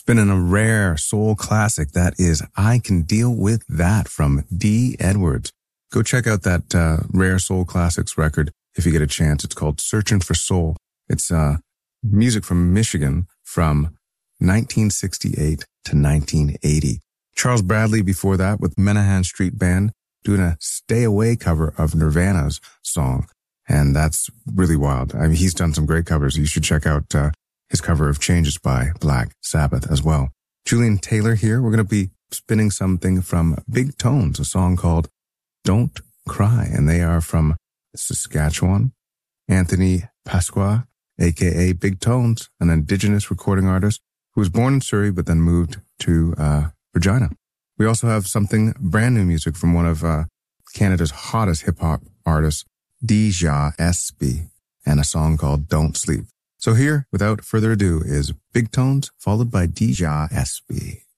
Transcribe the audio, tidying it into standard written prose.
Spinning a rare soul classic. That is I Can Deal With That from Dee Edwards. Go check out that rare soul classics record if you get a chance. It's called Searching for Soul. It's music from Michigan from 1968 to 1980. Charles Bradley before that with Menahan Street Band doing a Stay Away cover of Nirvana's song. And that's really wild. I mean, he's done some great covers. You should check out his cover of Changes by Black Sabbath as well. Julian Taylor here. We're going to be spinning something from Big Tones, a song called Don't Cry. And they are from Saskatchewan. Anthony Pasqua, a.k.a. Big Tones, an indigenous recording artist who was born in Surrey but then moved to Regina. We also have something brand new music from one of Canada's hottest hip-hop artists, Deja Espy, and a song called Don't Sleep. So here, without further ado, is Big Tones, followed by Deja Espy.